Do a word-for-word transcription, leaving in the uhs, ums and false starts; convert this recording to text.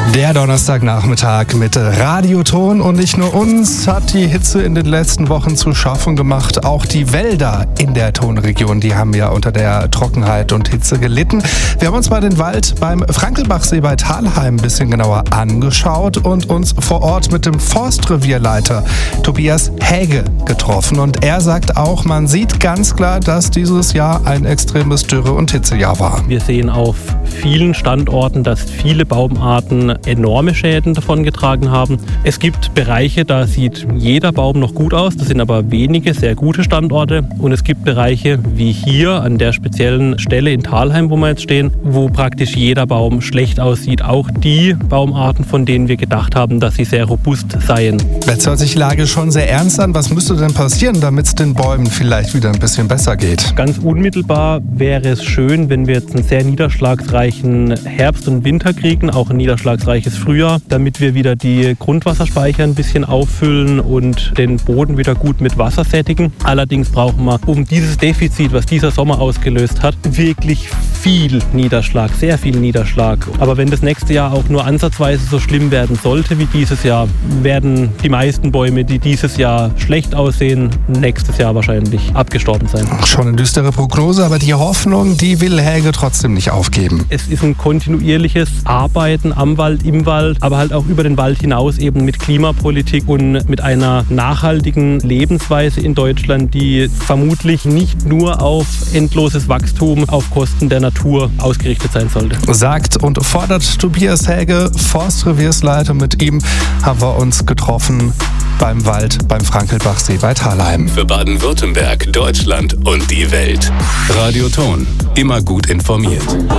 Der Donnerstagnachmittag mit Radioton, und nicht nur uns hat die Hitze in den letzten Wochen zu schaffen gemacht. Auch die Wälder in der Tonregion, die haben ja unter der Trockenheit und Hitze gelitten. Wir haben uns mal den Wald beim Frankelbachsee bei Thalheim ein bisschen genauer angeschaut und uns vor Ort mit dem Forstrevierleiter Tobias Häge getroffen. Und er sagt auch, man sieht ganz klar, dass dieses Jahr ein extremes Dürre- und Hitzejahr war. Wir sehen auf vielen Standorten, dass viele Baumarten enorme Schäden davongetragen haben. Es gibt Bereiche, da sieht jeder Baum noch gut aus. Das sind aber wenige sehr gute Standorte. Und es gibt Bereiche wie hier an der speziellen Stelle in Thalheim, wo wir jetzt stehen, wo praktisch jeder Baum schlecht aussieht. Auch die Baumarten, von denen wir gedacht haben, dass sie sehr robust seien. Jetzt hört sich die Lage schon sehr ernst an. Was müsste denn passieren, damit es den Bäumen vielleicht wieder ein bisschen besser geht? Ganz unmittelbar wäre es schön, wenn wir jetzt einen sehr niederschlagsreichen Herbst und Winter kriegen, auch ein niederschlagsreiches Frühjahr, damit wir wieder die Grundwasserspeicher ein bisschen auffüllen und den Boden wieder gut mit Wasser sättigen. Allerdings brauchen wir, um dieses Defizit, was dieser Sommer ausgelöst hat, wirklich viel Niederschlag, sehr viel Niederschlag. Aber wenn das nächste Jahr auch nur ansatzweise so schlimm werden sollte wie dieses Jahr, werden die meisten Bäume, die dieses Jahr schlecht aussehen, nächstes Jahr wahrscheinlich abgestorben sein. Schon eine düstere Prognose, aber die Hoffnung, die will Häge trotzdem nicht aufgeben. Es ist ein kontinuierliches Arbeiten am Wald, im Wald, aber halt auch über den Wald hinaus eben mit Klimapolitik und mit einer nachhaltigen Lebensweise in Deutschland, die vermutlich nicht nur auf endloses Wachstum auf Kosten der Natur ausgerichtet sein sollte. Sagt und fordert Tobias Häge, Forstreviersleiter. Mit ihm haben wir uns getroffen beim Wald beim Frankelbachsee bei Thalheim. Für Baden-Württemberg, Deutschland und die Welt. Radioton. Immer gut informiert.